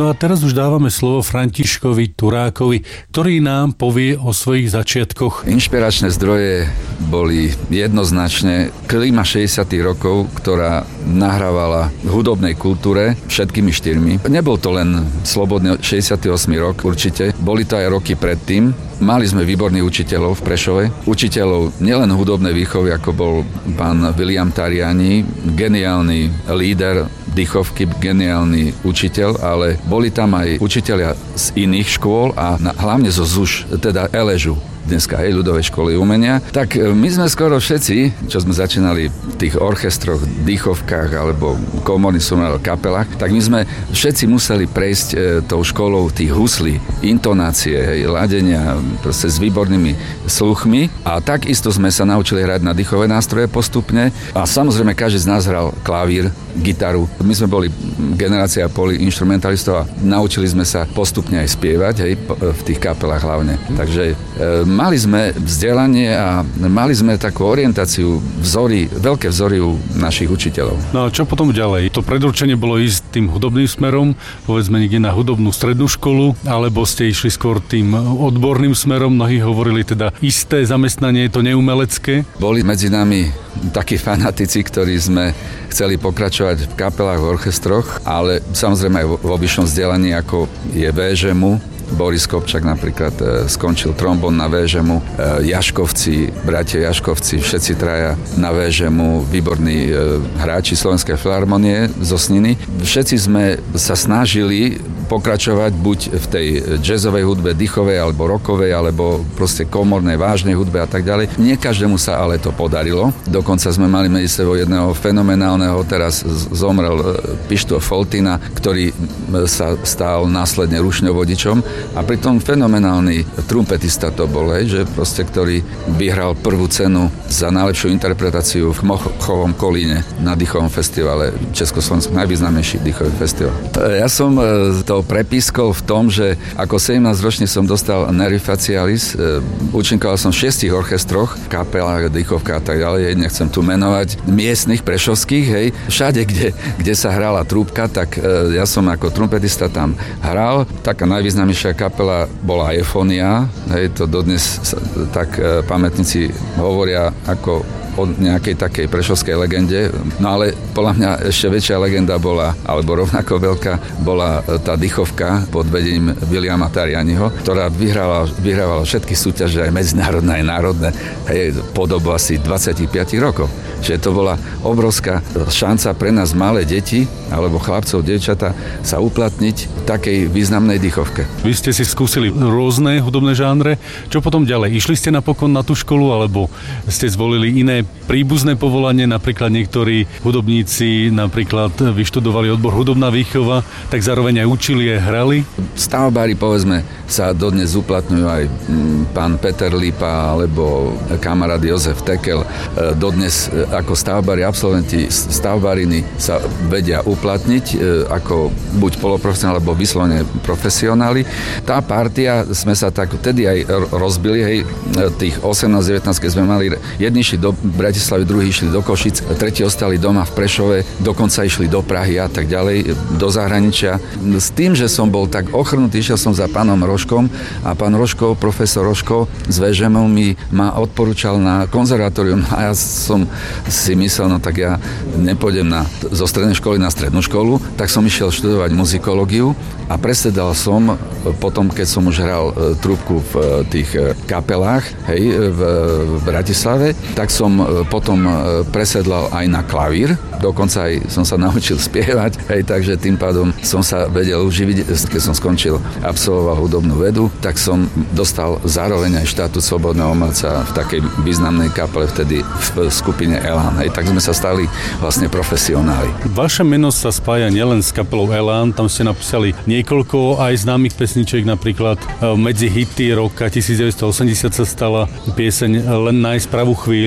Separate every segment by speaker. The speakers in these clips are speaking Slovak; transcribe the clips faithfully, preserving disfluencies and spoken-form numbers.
Speaker 1: No a teraz už dávame slovo Františkovi Turákovi, ktorý nám povie o svojich začiatkoch.
Speaker 2: Inšpiračné zdroje boli jednoznačne klíma šesťdesiatych rokov, ktorá nahrávala hudobnej kultúre všetkými štyrmi. Nebol to len slobodný šesťdesiaty ôsmy rok, určite. Boli to aj roky predtým. Mali sme výborných učiteľov v Prešove. Učiteľov nielen hudobnej výchovy, ako bol pán William Tariani, geniálny líder dýchovky, geniálny učiteľ, ale boli tam aj učitelia z iných škôl a na, hlavne zo ZUŠ, teda Eležu, dneska aj ľudovej školy umenia. Tak my sme skoro všetci, čo sme začínali v tých orchestroch, dýchovkách alebo komorných súmralných kapelách, tak my sme všetci museli prejsť e, tou školou tých huslí, intonácie, hej, ladenia, proste s výbornými sluchmi a takisto sme sa naučili hrať na dýchové nástroje postupne a samozrejme každý z nás hral klavír, gitaru. My sme boli generácia poliinštrumentalistov a naučili sme sa postupne aj spievať, hej, v tých kapelách hlavne. Takže e, mali sme vzdelanie a mali sme takú orientáciu, vzory, veľké vzory u našich učiteľov.
Speaker 1: No a čo potom ďalej? To predurčenie bolo ísť tým hudobným smerom, povedzme niekde na hudobnú strednú školu, alebo ste išli skôr tým odborným smerom? Mnohí hovorili teda isté zamestnanie, je to neumelecké. Boli
Speaker 2: medzi nami takí fanatici, ktorí sme chceli pokračovať v kapelách, v orchestroch, ale samozrejme aj v obyčnom vzdelaní, ako je vé žé em u. Boris Kopčak napríklad e, skončil trombón na vé žé em u, e, Jaškovci, bratia Jaškovci, všetci traja na vé žé em u, výborní e, hráči Slovenskej filharmonie zo Sniny. Všetci sme sa snažili pokračovať buď v tej jazzovej hudbe, dýchovej alebo rockovej, alebo proste komornej, vážnej hudbe a tak ďalej. Nie každému sa ale to podarilo. Dokonca sme mali medzi sebou jedného fenomenálneho, teraz zomrel Pišto Foltina, ktorý sa stal následne rušňovodičom a pritom fenomenálny trumpetista to bol, hej, že proste, ktorý vyhral prvú cenu za najlepšiu interpretáciu v Mochovom Kolíne na dýchovom festivale Československu, najvýznamnejší dýchový festival. Ja som to prepískol v tom, že ako sedemnásťročný som dostal Nervi facialis, účinkoval som v šiestich orchestroch, kapelách, dýchovkách a tak ďalej, nechcem tu menovať, miestnych, prešovských, hej, všade, kde, kde sa hrala trúbka, tak ja som ako trumpetista tam hral, taká najvýznamnejšia kapela bola Eufónia, hej, to dodnes tak pamätníci hovoria ako o nejakej takej prešovskej legende. No ale podľa mňa ešte väčšia legenda bola, alebo rovnako veľká, bola tá dýchovka pod vedením Williama Tarianiho, ktorá vyhrávala, vyhrávala všetky súťaže, aj medzinárodné, aj národné, hej, po dobu asi dvadsaťpäť rokov. Čiže to bola obrovská šanca pre nás malé deti, alebo chlapcov, dievčatá, sa uplatniť v takej významnej dýchovke.
Speaker 1: Vy ste si skúsili rôzne hudobné žánre. Čo potom ďalej? Išli ste napokon na tú školu, alebo ste zvolili iné príbuzné povolanie? Napríklad niektorí hudobníci napríklad vyštudovali odbor hudobná výchova, tak zároveň aj učili, aj hrali?
Speaker 2: Stavbári, povedzme, sa dodnes uplatňujú aj pán Peter Lípa alebo kamarát Jozef Tekel. Dodnes ako stavbári, absolventi stavbáriny sa vedia uplatniť ako buď poloprofesionáli alebo vyslovene profesionáli. Tá partia sme sa tak vtedy aj rozbili, hej, tých osemnásť devätnásť, keď sme mali, jedni išli do Bratislavy, druhí išli do Košic, tretí ostali doma v Prešove, dokonca išli do Prahy a tak ďalej, do zahraničia. S tým, že som bol tak ochrnutý, išiel som za pánom Rožkom a pán Rožko, profesor Rožko z vé žé em u mi ma odporúčal na konzervatórium a ja som si myslel, no tak ja nepôjdem na, zo strednej školy na strednú školu, tak som išiel študovať muzikológiu a presedal som potom, keď som už hral trúbku v tých kapelách, hej, v, v Bratislave, tak som potom presedlal aj na klavír, dokonca aj som sa naučil spievať, hej, takže tým pádom som sa vedel uživiť, keď som skončil, absolvoval hudobnú vedu, tak som dostal zároveň aj štatút slobodného umelca v takej významnej kapele vtedy v skupine Elán, hej, tak sme sa stali vlastne profesionáli.
Speaker 1: Vaše meno sa spája nielen s kapelou Elán, tam ste napísali niekoľko aj známych pesničiek, napríklad medzi hity roka devätnásť osemdesiat sa stala pieseň Len nájsť pravú chvíľu, myslím,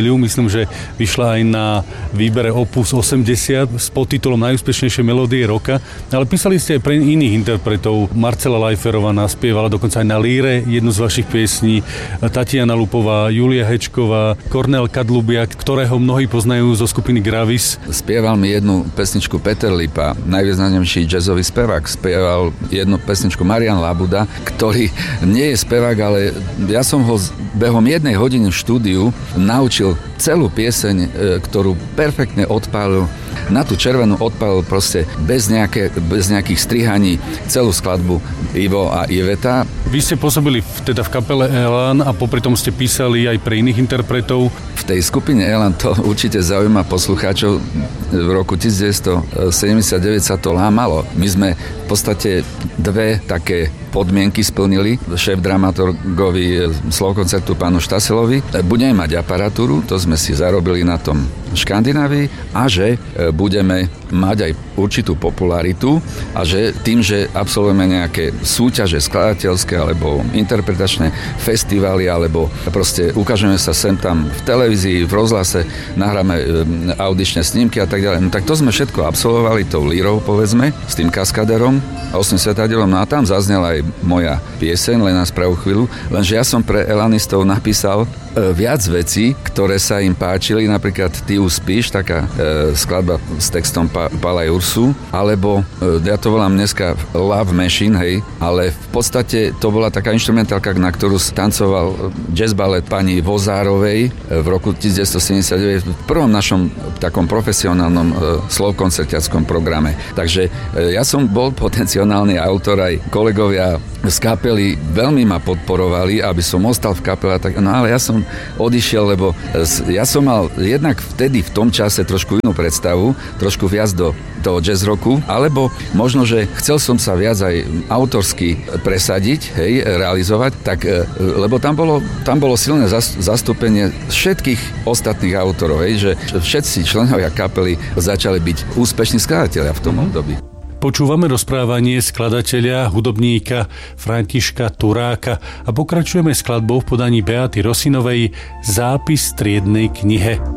Speaker 1: tuším, že vyšla aj na výbere Opus osemdesiat s podtitulom Najúspešnejšie melódie roka, ale písali ste aj pre iných interpretov. Marcela Lajferová naspievala dokonca aj na líre jednu z vašich piesní, Tatiana Lupová, Julia Hečková, Kornél Kadlubiak, ktorého mnohí poznajú zo skupiny Gravis.
Speaker 2: Spieval mi jednu pesničku Peter Lipa, najvýznamnejší jazzový spevák. Spieval jednu pesničku Marian Labuda, ktorý nie je spevák, ale ja som ho behom jednej hodiny v štúdiu naučil celú pieseň, ktorú perfektne odpálil. Na tú červenú odpálil proste bez, nejaké, bez nejakých strihaní celú skladbu Ivo a Iveta.
Speaker 1: Vy ste pôsobili v, teda v kapele Elan a popri tom ste písali aj pre iných interpretov.
Speaker 2: V tej skupine Elan to určite zaujíma poslucháčov. V roku devätnásťsedemdesiatdeväť sa to lámalo. My sme v podstate dve také podmienky splnili šéf dramaturgovi slovkoncertu pánu Štaselovi. Budeme mať aparatúru, to sme si zarobili na tom Škandinávii, a že budeme mať aj určitú popularitu a že tým, že absolvujeme nejaké súťaže skladateľské alebo interpretačné festivály alebo proste ukážeme sa sem tam v televízii, v rozhlase, nahráme audičné snímky a tak ďalej. No tak to sme všetko absolvovali tou lírou, povedzme, s tým kaskaderom a osmým svetadelom. No a tam zaznela aj moja pieseň, len na pravú chvíľu, lenže ja som pre elanistov napísal viac vecí, ktoré sa im páčili, napríklad Ty uspíš, taká e, skladba s textom pa, Palaj Ursu, alebo e, ja to volám dneska Love Machine, hej, ale v podstate to bola taká instrumentálka, na ktorú tancoval jazz ballet pani Vozárovej v roku devätnásťsedemdesiatdeväť v prvom našom takom profesionálnom e, slovkoncertiackom programe. Takže e, ja som bol potenciálny autor, aj kolegovia z kapely veľmi ma podporovali, aby som ostal v kapele, tak, no ale ja som odišiel, lebo ja som mal jednak vtedy v tom čase trošku inú predstavu, trošku viac do toho jazz rocku, alebo možno, že chcel som sa viac aj autorsky presadiť, hej, realizovať, tak, lebo tam bolo, tam bolo silné zastúpenie všetkých ostatných autorov, hej, že všetci členovia kapely začali byť úspešní skladatelia v tom období.
Speaker 1: Počúvame rozprávanie skladateľa, hudobníka Františka Turáka a pokračujeme skladbou v podaní Beaty Rosinovej Zápis v triednej knihe.